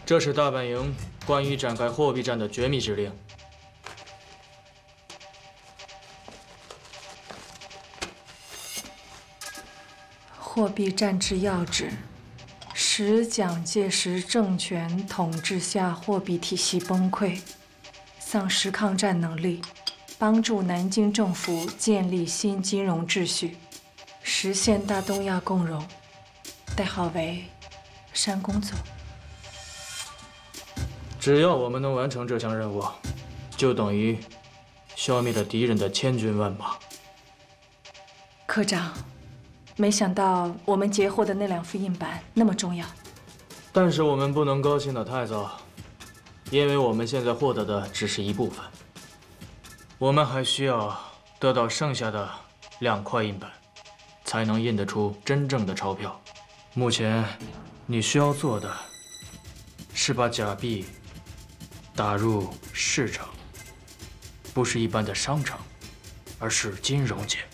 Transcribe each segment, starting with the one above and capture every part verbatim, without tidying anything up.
这是大本营关于展开货币战的绝密指令。 货币战之要旨，使蒋介石政权统治下货币体系崩溃，丧失抗战能力，帮助南京政府建立新金融秩序，实现大东亚共荣。代号为山公组。 只要我们能完成这项任务，就等于消灭了敌人的千军万马。 科长，没想到我们截获的那两副印版那么重要。 但是我们不能高兴得太早，因为我们现在获得的只是一部分，我们还需要得到剩下的两块印版，才能印得出真正的钞票。目前，你需要做的是把假币打入市场，不是一般的商场，而是金融界。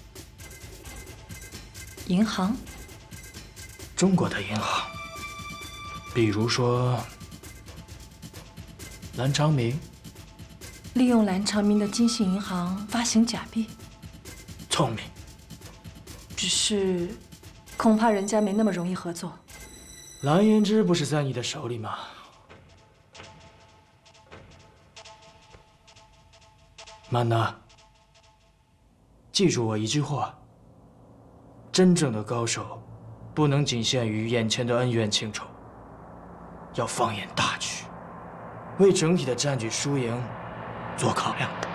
银行？ 中国的银行，比如说蓝昌明。 利用蓝长明的金信银行发行假币？ 聪明。 只是，恐怕人家没那么容易合作。 蓝胭脂不是在你的手里吗？曼娜，记住我一句话：真正的高手，不能仅限于眼前的恩怨情仇，要放眼大局，为整体的战局输赢做考量。